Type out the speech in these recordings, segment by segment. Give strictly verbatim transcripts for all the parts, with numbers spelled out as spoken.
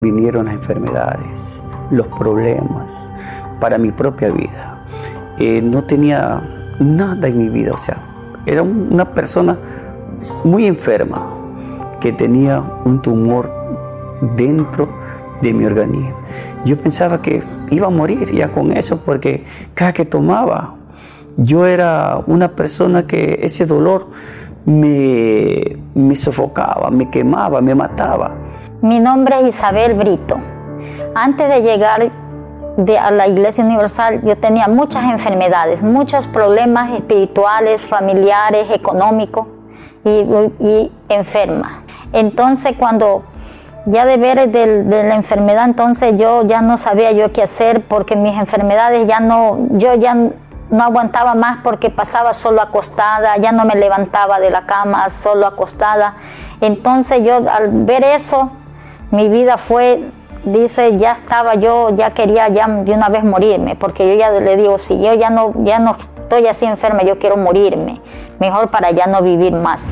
Vinieron las enfermedades, los problemas para mi propia vida. Eh, no tenía nada en mi vida, o sea, era una persona muy enferma que tenía un tumor dentro de mi organismo. Yo pensaba que iba a morir ya con eso, porque cada que tomaba, yo era una persona que ese dolor me, me sofocaba, me quemaba, me mataba. Mi nombre es Isabel Brito. Antes de llegar de, a la Iglesia Universal, yo tenía muchas enfermedades, muchos problemas espirituales, familiares, económicos y, y enferma. Entonces, cuando ya de ver de, de la enfermedad, entonces yo ya no sabía yo qué hacer, porque mis enfermedades ya no, yo ya no aguantaba más, porque pasaba solo acostada, ya no me levantaba de la cama, solo acostada. Entonces yo al ver eso, mi vida fue, dice, ya estaba yo, ya quería ya de una vez morirme, porque yo ya le digo, si yo ya no, ya no estoy así enferma, yo quiero morirme, mejor para ya no vivir más.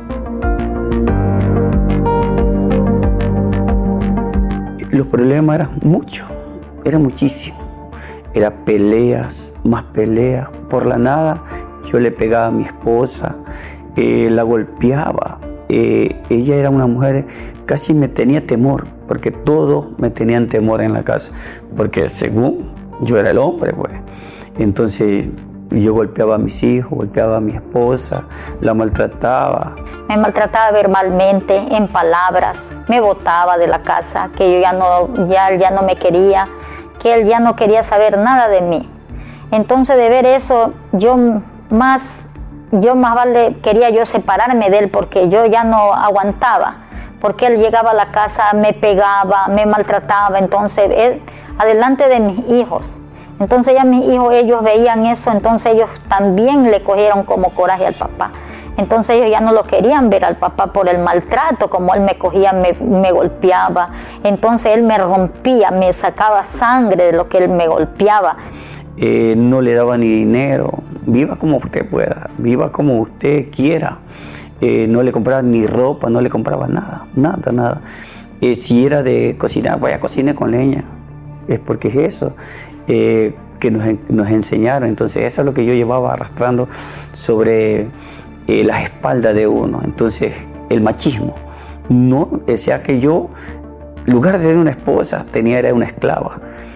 Los problemas eran muchos, eran muchísimos. Eran peleas, más peleas. Por la nada yo le pegaba a mi esposa, eh, la golpeaba. Eh, ella era una mujer, casi me tenía temor, porque todos me tenían temor en la casa, porque según yo era el hombre, pues. Entonces yo golpeaba a mis hijos, golpeaba a mi esposa, la maltrataba. Me maltrataba verbalmente, en palabras, me botaba de la casa, que yo ya no, ya, ya no me quería, que él ya no quería saber nada de mí. Entonces, de ver eso, yo más, yo más vale quería yo separarme de él, porque yo ya no aguantaba, porque él llegaba a la casa, me pegaba, me maltrataba, entonces él, adelante de mis hijos. Entonces ya mis hijos, ellos veían eso, entonces ellos también le cogieron como coraje al papá. Entonces ellos ya no lo querían ver al papá por el maltrato, como él me cogía, me, me golpeaba. Entonces él me rompía, me sacaba sangre de lo que él me golpeaba. Eh, no le daba ni dinero, viva como usted pueda, viva como usted quiera. Eh, no le compraba ni ropa, no le compraba nada, nada, nada. Eh, si era de cocinar, vaya, cocine con leña, es porque es eso. Eh, que nos, nos enseñaron. Entonces eso es lo que yo llevaba arrastrando sobre eh, las espaldas de uno. Entonces el machismo, no decía que yo, en lugar de tener una esposa, tenía era una esclava.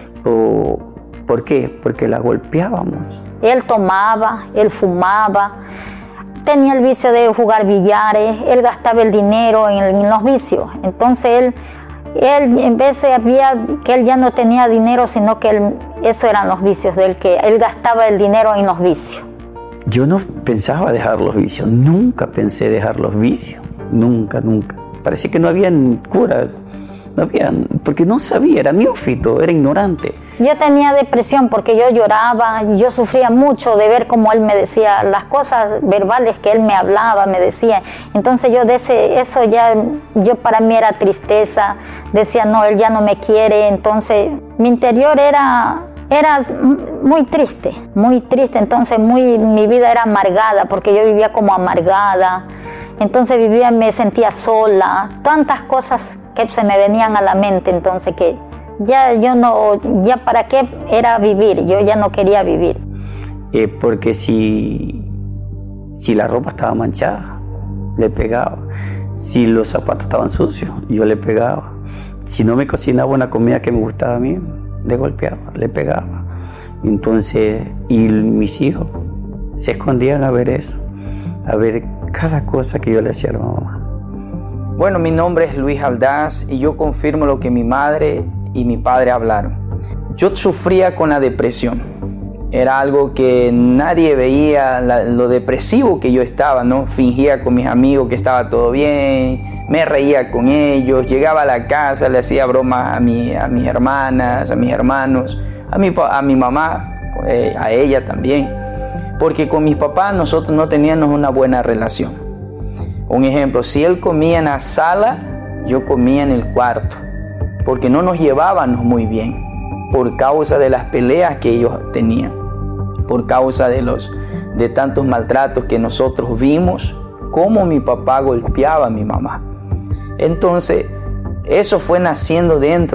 O, ¿por qué? Porque la golpeábamos. Él tomaba, él fumaba, tenía el vicio de jugar billares, él gastaba el dinero en, en los vicios. Entonces él Él, en vez de había que él ya no tenía dinero, sino que él, eso eran los vicios de él, que él gastaba el dinero en los vicios. Yo no pensaba dejar los vicios, nunca pensé dejar los vicios, nunca, nunca. Parecía que no había cura, no había, porque no sabía, era neófito, era ignorante. Yo tenía depresión porque yo lloraba, yo sufría mucho de ver cómo él me decía las cosas verbales que él me hablaba, me decía. Entonces yo de ese, eso ya, yo para mí era tristeza, decía no, él ya no me quiere. Entonces mi interior era, era muy triste, muy triste. Entonces muy, mi vida era amargada, porque yo vivía como amargada. Entonces vivía, me sentía sola, tantas cosas que se me venían a la mente. Entonces que ya yo no, ya para qué era vivir, yo ya no quería vivir. Eh, porque si, si la ropa estaba manchada, le pegaba. Si los zapatos estaban sucios, yo le pegaba. Si no me cocinaba una comida que me gustaba a mí, le golpeaba, le pegaba. Entonces, y mis hijos se escondían a ver eso, a ver cada cosa que yo le hacía a la mamá. Bueno, mi nombre es Luis Aldaz y yo confirmo lo que mi madre y mi padre hablaron. Yo sufría con la depresión. Era algo que nadie veía, la, lo depresivo que yo estaba, ¿no? Fingía con mis amigos que estaba todo bien, me reía con ellos, llegaba a la casa, le hacía bromas a, mi, a mis hermanas, a mis hermanos, a mi, a mi mamá, eh, a ella también. Porque con mis papás nosotros no teníamos una buena relación. Un ejemplo, si él comía en la sala, yo comía en el cuarto, porque no nos llevábamos muy bien, por causa de las peleas que ellos tenían, por causa de, los, de tantos maltratos que nosotros vimos, cómo mi papá golpeaba a mi mamá. Entonces, eso fue naciendo dentro